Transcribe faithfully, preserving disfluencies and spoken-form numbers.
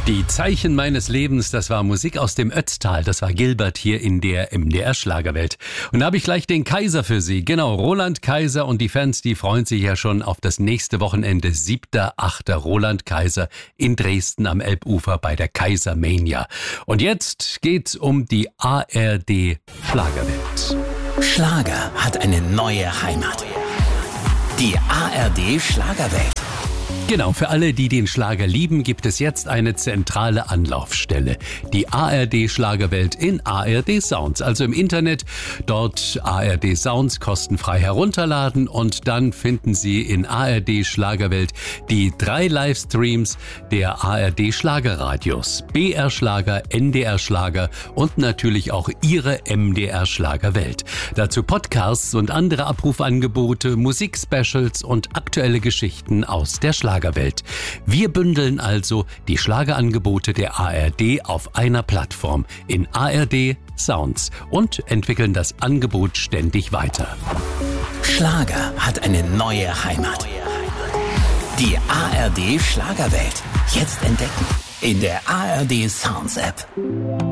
Die Zeichen meines Lebens, das war Musik aus dem Ötztal. Das war Gilbert hier in der M D R-Schlagerwelt. Und da habe ich gleich den Kaiser für Sie. Genau, Roland Kaiser und die Fans, die freuen sich ja schon auf das nächste Wochenende. siebter achter Roland Kaiser in Dresden am Elbufer bei der Kaisermania. Und jetzt geht's um die A R D-Schlagerwelt. Schlager hat eine neue Heimat. Die A R D-Schlagerwelt. Genau, für alle, die den Schlager lieben, gibt es jetzt eine zentrale Anlaufstelle. Die A R D-Schlagerwelt in A R D Sounds, also im Internet. Dort A R D Sounds kostenfrei herunterladen und dann finden Sie in A R D Schlagerwelt die drei Livestreams der A R D Schlagerradios. B R Schlager, N D R Schlager und natürlich auch Ihre M D R Schlagerwelt. Dazu Podcasts und andere Abrufangebote, Musikspecials und aktuelle Geschichten aus der Schlagerwelt. Schlagerwelt. Wir bündeln also die Schlagerangebote der A R D auf einer Plattform in A R D Sounds und entwickeln das Angebot ständig weiter. Schlager hat eine neue Heimat. Die A R D Schlagerwelt. Jetzt entdecken in der A R D Sounds App.